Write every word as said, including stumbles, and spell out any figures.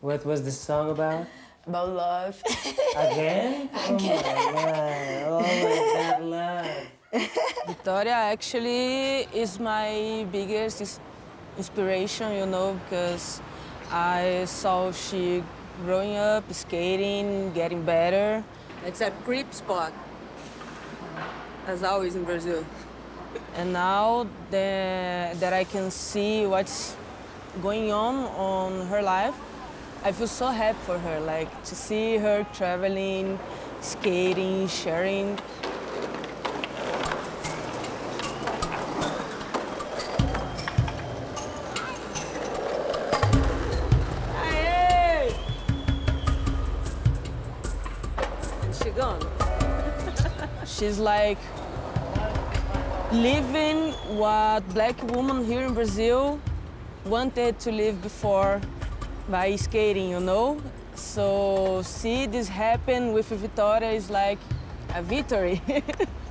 What was the song about? About love. Again? Oh my God, always that love. Victoria actually is my biggest ins- inspiration, you know, because I saw she growing up, skating, getting better. It's a creep spot, as always in Brazil. And now that, that I can see what's going on on her life, I feel so happy for her, like to see her traveling, skating, sharing. Aye! And she gone. She's like living what black women here in Brazil wanted to live before by skating, you know? So see this happen with Victoria is like a victory.